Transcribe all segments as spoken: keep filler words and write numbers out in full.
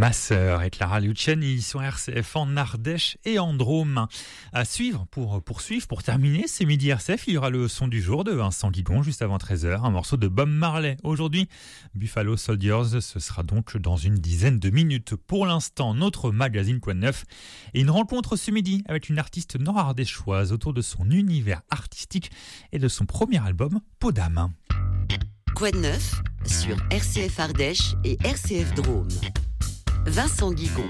Ma sœur et Clara Luciani sur R C F en Ardèche et en Drôme. À suivre, pour poursuivre, pour terminer, c'est midi R C F, il y aura le son du jour de Vincent Guigon juste avant treize heures, un morceau de Bob Marley. Aujourd'hui, Buffalo Soldiers, ce sera donc dans une dizaine de minutes. Pour l'instant, notre magazine Quoi de neuf et une rencontre ce midi avec une artiste nord-ardéchoise autour de son univers artistique et de son premier album, Peau d'âme. Quoi de neuf sur R C F Ardèche et R C F Drôme. Vincent Guigon.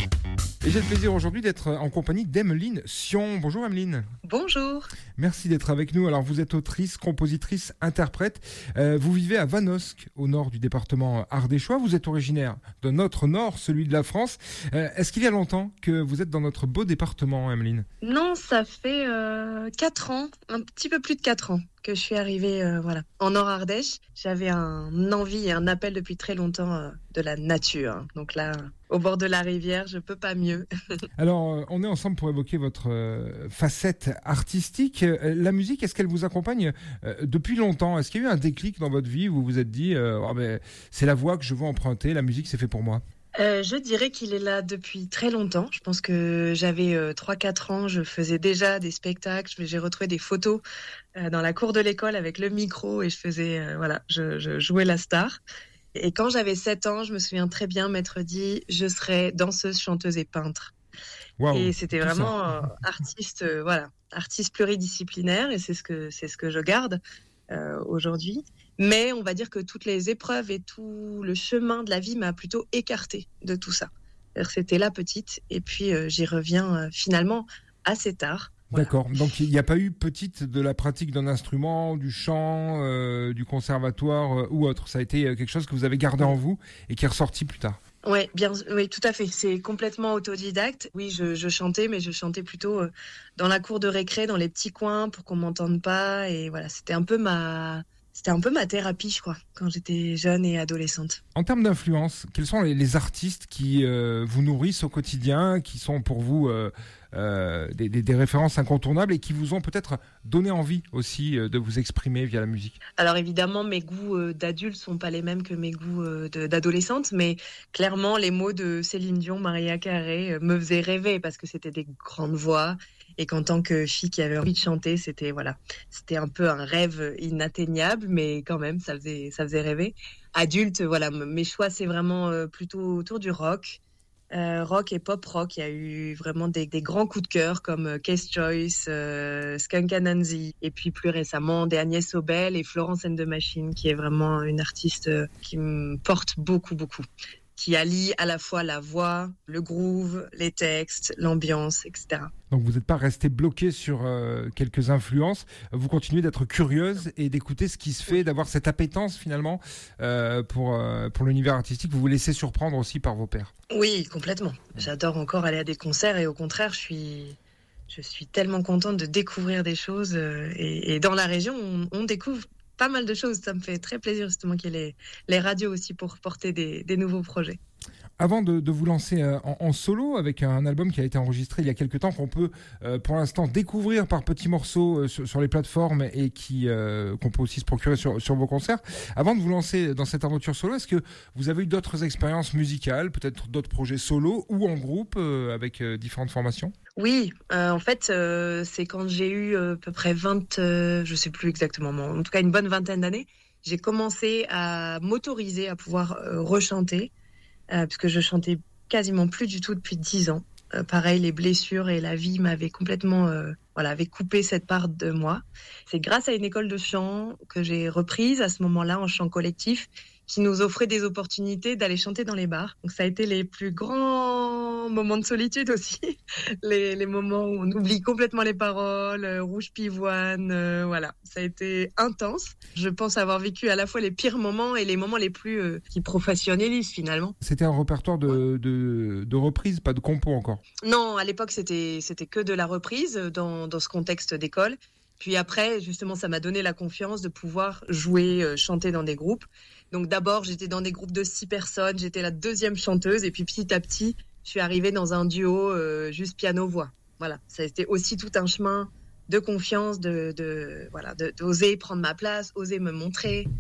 Et j'ai le plaisir aujourd'hui d'être en compagnie d'Emeline Sion. Bonjour Emeline. Bonjour. Merci d'être avec nous. Alors vous êtes autrice, compositrice, interprète. Euh, vous vivez à Vanosque, au nord du département ardéchois. Vous êtes originaire de notre nord, celui de la France. Euh, est-ce qu'il y a longtemps que vous êtes dans notre beau département, Emeline ? Non, ça fait euh, quatre ans, un petit peu plus de quatre ans que je suis arrivée euh, voilà, en Nord-Ardèche. J'avais un envie et un appel depuis très longtemps euh, de la nature. Donc là, au bord de la rivière, je peux pas mieux. Alors, euh, on est ensemble pour évoquer votre euh, facette artistique. Euh, la musique, est-ce qu'elle vous accompagne euh, depuis longtemps ? Est-ce qu'il y a eu un déclic dans votre vie où vous vous êtes dit euh, oh, ben, c'est la voie que je veux emprunter, la musique c'est fait pour moi ? Euh, je dirais qu'il est là depuis très longtemps. Je pense que j'avais euh, trois quatre ans, je faisais déjà des spectacles, j'ai retrouvé des photos euh, dans la cour de l'école avec le micro et je faisais, euh, voilà, je, je jouais la star. Et quand j'avais sept ans, je me souviens très bien m'être dit, je serai danseuse, chanteuse et peintre. Wow, et c'était vraiment euh, artiste, euh, voilà, artiste pluridisciplinaire et c'est ce que, c'est ce que je garde euh, aujourd'hui. Mais on va dire que toutes les épreuves et tout le chemin de la vie m'a plutôt écartée de tout ça. C'était là petite et puis euh, j'y reviens euh, finalement assez tard. Voilà. D'accord, donc il n'y a pas eu petite de la pratique d'un instrument, du chant, euh, du conservatoire euh, ou autre. Ça a été quelque chose que vous avez gardé en vous et qui est ressorti plus tard. Ouais, bien, oui, tout à fait. C'est complètement autodidacte. Oui, je, je chantais, mais je chantais plutôt euh, dans la cour de récré, dans les petits coins pour qu'on m'entende pas. Et voilà, c'était un peu ma... C'était un peu ma thérapie, je crois, quand j'étais jeune et adolescente. En termes d'influence, quels sont les, les artistes qui euh, vous nourrissent au quotidien, qui sont pour vous euh, euh, des, des, des références incontournables et qui vous ont peut-être donné envie aussi euh, de vous exprimer via la musique ? Alors évidemment, mes goûts euh, d'adulte sont pas les mêmes que mes goûts euh, de, d'adolescente, mais clairement, les mots de Céline Dion, Maria Carey euh, me faisaient rêver parce que c'était des grandes voix. Et qu'en tant que fille qui avait envie de chanter, c'était voilà, c'était un peu un rêve inatteignable, mais quand même, ça faisait, ça faisait rêver. Adulte, voilà, mes choix, c'est vraiment euh, plutôt autour du rock, euh, rock et pop rock. Il y a eu vraiment des, des grands coups de cœur comme euh, Case Choice, euh, Skunk Anansi, et puis plus récemment des Agnès Obel et Florence and the Machine, qui est vraiment une artiste euh, qui me porte beaucoup, beaucoup. Qui allie à la fois la voix, le groove, les textes, l'ambiance, et cetera. Donc vous n'êtes pas resté bloqué sur euh, quelques influences, vous continuez d'être curieuse et d'écouter ce qui se fait, d'avoir cette appétence finalement euh, pour, euh, pour l'univers artistique. Vous vous laissez surprendre aussi par vos pairs. Oui, complètement. J'adore encore aller à des concerts et au contraire, je suis, je suis tellement contente de découvrir des choses. Euh, et, et dans la région, on, on découvre pas mal de choses. Ça me fait très plaisir justement qu'il y ait les, les radios aussi pour porter des, des nouveaux projets. Avant de, de vous lancer en, en solo avec un album qui a été enregistré il y a quelques temps, qu'on peut euh, pour l'instant découvrir par petits morceaux euh, sur, sur les plateformes et qui euh, qu'on peut aussi se procurer sur, sur vos concerts. Avant de vous lancer dans cette aventure solo, est-ce que vous avez eu d'autres expériences musicales, peut-être d'autres projets solo ou en groupe euh, avec euh, différentes formations ? Oui, euh, en fait, euh, c'est quand j'ai eu euh, à peu près vingt, euh, je sais plus exactement, mais en tout cas une bonne vingtaine d'années, j'ai commencé à m'autoriser à pouvoir euh, rechanter. Euh, parce que je chantais quasiment plus du tout depuis dix ans. Euh, pareil, les blessures et la vie m'avaient complètement, euh, voilà, avaient coupé cette part de moi. C'est grâce à une école de chant que j'ai reprise à ce moment-là en chant collectif, qui nous offrait des opportunités d'aller chanter dans les bars. Donc ça a été les plus grands moments de solitude aussi, les, les moments où on oublie complètement les paroles, euh, rouge pivoine, euh, voilà. Ça a été intense. Je pense avoir vécu à la fois les pires moments et les moments les plus euh, qui professionnalisent finalement. C'était un répertoire de, de, de reprise, pas de compo encore ? Non, à l'époque c'était, c'était que de la reprise dans, dans ce contexte d'école. Puis après, justement, ça m'a donné la confiance de pouvoir jouer, euh, chanter dans des groupes. Donc d'abord, j'étais dans des groupes de six personnes, j'étais la deuxième chanteuse, et puis petit à petit, je suis arrivée dans un duo euh, juste piano-voix. Voilà, ça a été aussi tout un chemin de confiance, de, de voilà, de, d'oser prendre ma place, oser me montrer.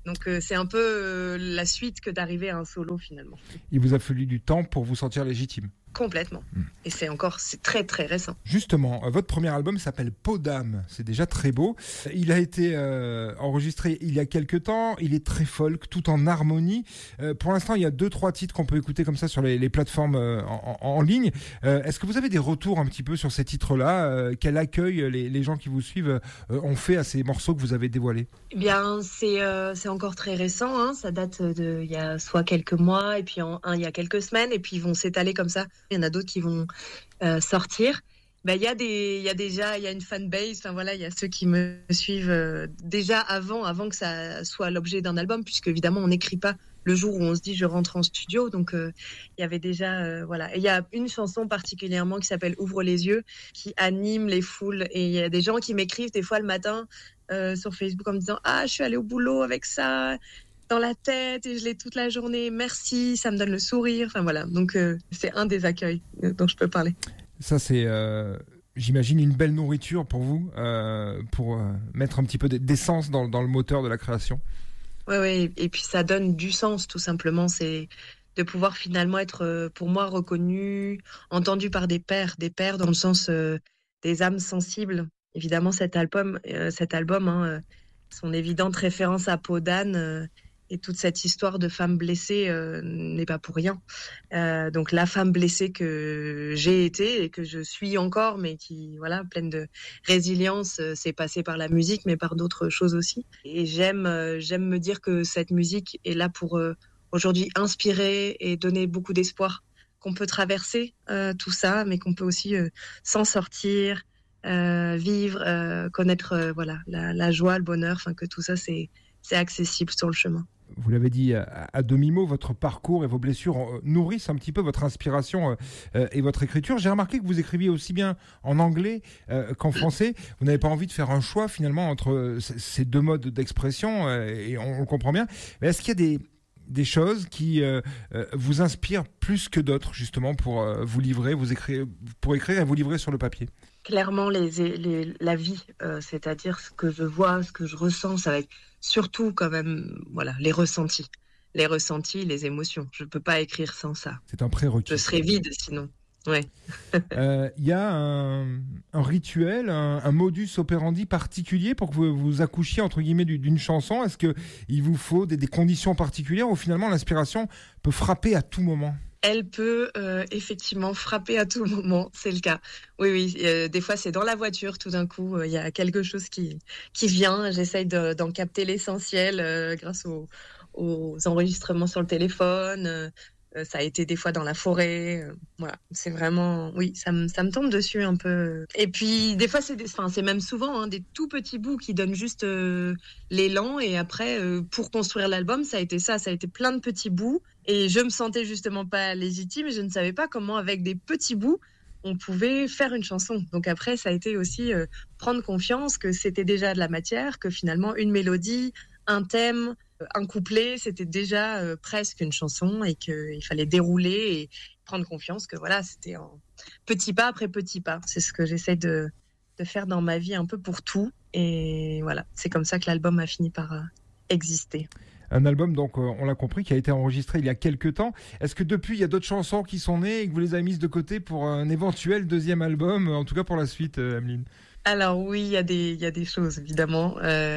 Donc euh, c'est un peu euh, la suite que d'arriver à un solo finalement. Il vous a fallu du temps pour vous sentir légitime. Complètement. Mmh. Et c'est encore, c'est très très récent. Justement, votre premier album s'appelle Peau d'âme. C'est déjà très beau. Il a été euh, enregistré il y a quelques temps. Il est très folk, tout en harmonie. Euh, pour l'instant, il y a deux, trois titres qu'on peut écouter comme ça sur les, les plateformes euh, en, en, en ligne. Euh, est-ce que vous avez des retours un petit peu sur ces titres-là? euh, Quel accueil les, les gens qui vous suivent euh, ont fait à ces morceaux que vous avez dévoilés? Eh bien, c'est euh, c'est encore très récent. Hein. Ça date de il y a soit quelques mois et puis en, un il y a quelques semaines et puis ils vont s'étaler comme ça. Il y en a d'autres qui vont euh, sortir. Ben, il y a des, il y a déjà, il y a une fanbase. Enfin voilà, il y a ceux qui me suivent euh, déjà avant, avant que ça soit l'objet d'un album, puisque évidemment on n'écrit pas le jour où on se dit je rentre en studio. Donc euh, il y avait déjà, euh, voilà. Et il y a une chanson particulièrement qui s'appelle Ouvre les yeux, qui anime les foules. Et il y a des gens qui m'écrivent des fois le matin euh, sur Facebook en me disant ah je suis allée au boulot avec ça dans la tête et je l'ai toute la journée, merci, ça me donne le sourire, enfin voilà, donc euh, c'est un des accueils dont je peux parler. Ça c'est, euh, j'imagine, une belle nourriture pour vous, euh, pour euh, mettre un petit peu d'essence dans, dans le moteur de la création. Oui, oui, et puis ça donne du sens tout simplement, c'est de pouvoir finalement être, euh, pour moi, reconnu, entendu par des pairs, des pairs dans le sens euh, des âmes sensibles. Évidemment cet album, euh, cet album hein, euh, son évidente référence à Peau d'âne, euh, et toute cette histoire de femme blessée euh, n'est pas pour rien. Euh, donc la femme blessée que j'ai été et que je suis encore, mais qui, voilà, pleine de résilience, euh, c'est passé par la musique, mais par d'autres choses aussi. Et j'aime, euh, j'aime me dire que cette musique est là pour euh, aujourd'hui inspirer et donner beaucoup d'espoir, qu'on peut traverser euh, tout ça, mais qu'on peut aussi euh, s'en sortir, euh, vivre, euh, connaître euh, voilà la, la joie, le bonheur, enfin que tout ça c'est c'est accessible sur le chemin. Vous l'avez dit à, à demi-mot, votre parcours et vos blessures euh, nourrissent un petit peu votre inspiration euh, et votre écriture. J'ai remarqué que vous écriviez aussi bien en anglais euh, qu'en français. Vous n'avez pas envie de faire un choix finalement entre ces deux modes d'expression euh, et on, on le comprend bien. Mais est-ce qu'il y a des, des choses qui euh, euh, vous inspirent plus que d'autres justement pour euh, vous livrer, vous écrire, pour écrire et vous livrer sur le papier? Clairement, les, les, la vie, euh, c'est-à-dire ce que je vois, ce que je ressens, ça va être surtout quand même voilà, les ressentis. Les ressentis, les émotions. Je ne peux pas écrire sans ça. C'est un prérequis. Je serais vide sinon. Ouais. Il euh, y a un, un rituel, un, un modus operandi particulier pour que vous, vous accouchiez entre guillemets d'une chanson. Est-ce qu'il vous faut des, des conditions particulières où finalement l'inspiration peut frapper à tout moment? Elle peut euh, effectivement frapper à tout moment, c'est le cas. Oui, oui. Euh, des fois, c'est dans la voiture, tout d'un coup, il euh, y a quelque chose qui qui vient. J'essaye de, d'en capter l'essentiel euh, grâce aux, aux enregistrements sur le téléphone. Euh, ça a été des fois dans la forêt. Euh, voilà, c'est vraiment, oui, ça me ça me tombe dessus un peu. Et puis des fois, c'est des, enfin, c'est même souvent hein, des tout petits bouts qui donnent juste euh, l'élan. Et après, euh, pour construire l'album, ça a été ça, ça a été plein de petits bouts. Et je me sentais justement pas légitime et je ne savais pas comment, avec des petits bouts, on pouvait faire une chanson. Donc après, ça a été aussi euh, prendre confiance que c'était déjà de la matière, que finalement, une mélodie, un thème, un couplet, c'était déjà euh, presque une chanson et qu'il fallait dérouler et prendre confiance que voilà, c'était en petit pas après petit pas. C'est ce que j'essaie de, de faire dans ma vie un peu pour tout. Et voilà, c'est comme ça que l'album a fini par euh, exister. Un album, donc, euh, on l'a compris, qui a été enregistré il y a quelques temps. Est-ce que depuis, il y a d'autres chansons qui sont nées et que vous les avez mises de côté pour un éventuel deuxième album, en tout cas pour la suite, euh, Emeline? Alors oui, il y a des, il y a des choses, évidemment.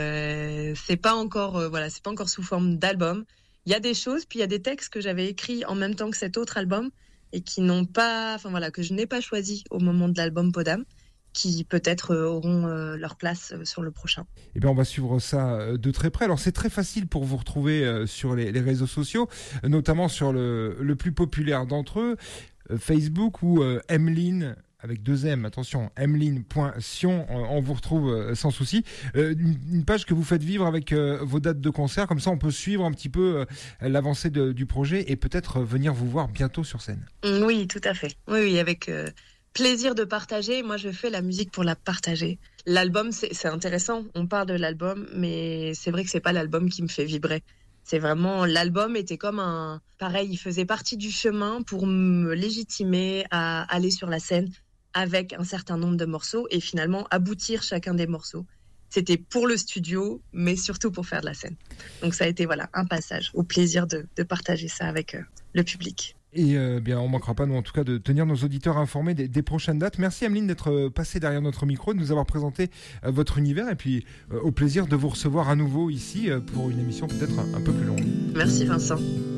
Euh, c'est pas encore, euh, voilà, c'est pas encore sous forme d'album. Il y a des choses, puis il y a des textes que j'avais écrits en même temps que cet autre album et qui n'ont pas, enfin voilà, que je n'ai pas choisi au moment de l'album Peau d'âme, qui peut-être euh, auront euh, leur place euh, sur le prochain. Eh bien, on va suivre ça euh, de très près. Alors, c'est très facile pour vous retrouver euh, sur les, les réseaux sociaux, notamment sur le, le plus populaire d'entre eux, euh, Facebook ou euh, Emeline, avec deux M, attention, emeline.sion, on vous retrouve euh, sans souci. Euh, une, une page que vous faites vivre avec euh, vos dates de concert, comme ça on peut suivre un petit peu euh, l'avancée de, du projet et peut-être euh, venir vous voir bientôt sur scène. Oui, tout à fait. Oui, oui, avec... Euh... plaisir de partager. Moi, je fais la musique pour la partager. L'album, c'est, c'est intéressant. On parle de l'album, mais c'est vrai que c'est pas l'album qui me fait vibrer. C'est vraiment, l'album était comme un, pareil, il faisait partie du chemin pour me légitimer à aller sur la scène avec un certain nombre de morceaux et finalement aboutir chacun des morceaux. c'était pour le studio, mais surtout pour faire de la scène. Donc ça a été voilà un passage, au plaisir de, de partager ça avec euh, le public. Et euh, bien, on manquera pas, nous, en tout cas, de tenir nos auditeurs informés des, des prochaines dates. Merci, Ameline, d'être passée derrière notre micro, de nous avoir présenté euh, votre univers, et puis euh, au plaisir de vous recevoir à nouveau ici euh, pour une émission peut-être un, un peu plus longue. Merci, Vincent.